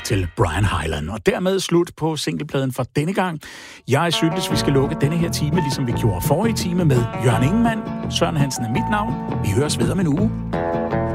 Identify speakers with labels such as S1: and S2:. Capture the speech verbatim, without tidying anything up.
S1: til Brian Hyland. Og dermed slut på singlepladen for denne gang. Jeg synes, vi skal lukke denne her time, ligesom vi gjorde forrige time med Jørgen Ingemann. Søren Hansen er mit navn. Vi høres ved om en uge.